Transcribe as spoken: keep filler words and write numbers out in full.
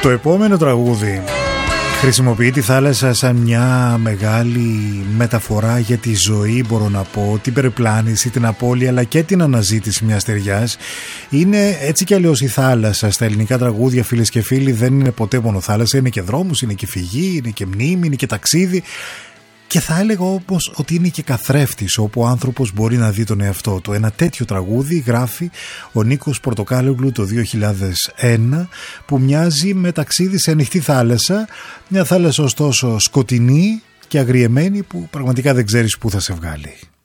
Το επόμενο τραγούδι χρησιμοποιεί τη θάλασσα σαν μια μεγάλη μεταφορά για τη ζωή, μπορώ να πω, την περιπλάνηση, την απώλεια αλλά και την αναζήτηση μιας στεριάς. Είναι έτσι κι αλλιώς η θάλασσα στα ελληνικά τραγούδια, φίλες και φίλοι, δεν είναι ποτέ μόνο θάλασσα, είναι και δρόμος, είναι και φυγή, είναι και μνήμη, είναι και ταξίδι. Και θα έλεγα όπως ότι είναι και καθρέφτης όπου ο άνθρωπος μπορεί να δει τον εαυτό του. Ένα τέτοιο τραγούδι γράφει ο Νίκος Πορτοκάλογλου το δύο χιλιάδες ένα, που μοιάζει με ταξίδι σε ανοιχτή θάλασσα. Μια θάλασσα ωστόσο σκοτεινή και αγριεμένη που πραγματικά δεν ξέρεις πού θα σε βγάλει.